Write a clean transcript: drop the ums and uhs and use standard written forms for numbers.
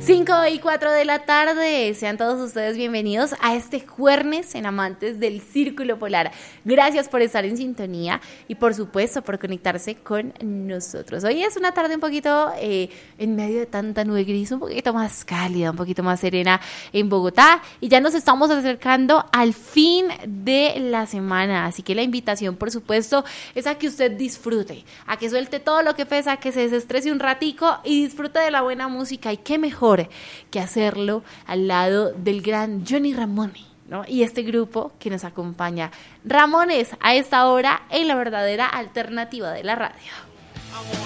5:04 de la tarde, sean todos ustedes bienvenidos a este jueves en Amantes del Círculo Polar. Gracias por estar en sintonía y por supuesto por conectarse con nosotros. Hoy es una tarde un poquito en medio de tanta nube gris, un poquito más cálida, un poquito más serena en Bogotá y ya nos estamos acercando al fin de la semana, así que la invitación por supuesto es a que usted disfrute, a que suelte todo lo que pesa, que se desestrese un ratico y disfrute de la buena música. Y qué mejor que hacerlo al lado del gran Johnny Ramone, ¿no? Y este grupo que nos acompaña, Ramones, a esta hora en la verdadera alternativa de la radio.